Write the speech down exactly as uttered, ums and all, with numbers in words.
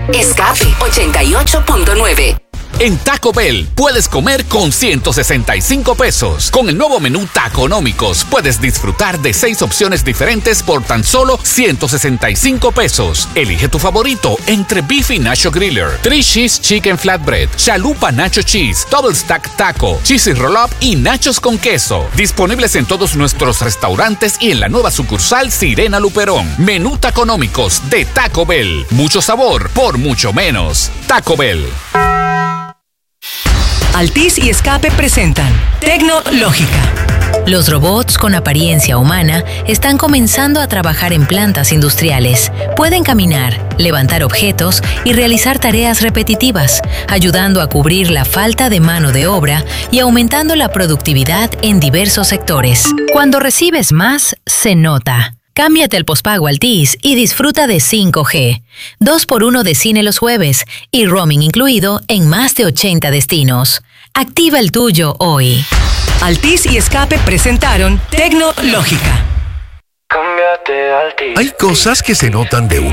Escape ochenta y ocho punto nueve. En Taco Bell puedes comer con ciento sesenta y cinco pesos. Con el nuevo menú Taconómicos puedes disfrutar de seis opciones diferentes por tan solo ciento sesenta y cinco pesos. Elige tu favorito entre Beef y Nacho Griller, Three Cheese Chicken Flatbread, Chalupa Nacho Cheese, Double Stack Taco, Cheesy Roll Up y Nachos con queso. Disponibles en todos nuestros restaurantes y en la nueva sucursal Sirena Luperón. Menú Taconómicos de Taco Bell. Mucho sabor por mucho menos. Taco Bell. Altis y Escape presentan Tecnológica. Los robots con apariencia humana están comenzando a trabajar en plantas industriales. Pueden caminar, levantar objetos y realizar tareas repetitivas, ayudando a cubrir la falta de mano de obra y aumentando la productividad en diversos sectores. Cuando recibes más, se nota. Cámbiate al pospago Altis y disfruta de cinco G, dos por uno de cine los jueves y roaming incluido en más de ochenta destinos. Activa el tuyo hoy. Altis y Escape presentaron Tecnológica. Hay cosas que se notan de un